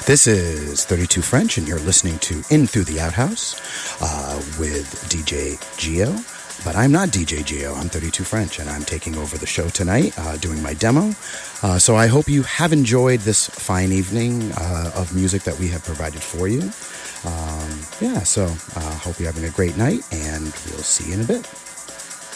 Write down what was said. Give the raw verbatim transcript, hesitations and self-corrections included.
This is thirty-two French, and you're listening to In Through the Outhouse uh, with D J Geo. But I'm not D J Geo, I'm thirty-two French, and I'm taking over the show tonight, uh, doing my demo. Uh, so I hope you have enjoyed this fine evening uh, of music that we have provided for you. Um, yeah, so I uh, hope you're having a great night, and we'll see you in a bit.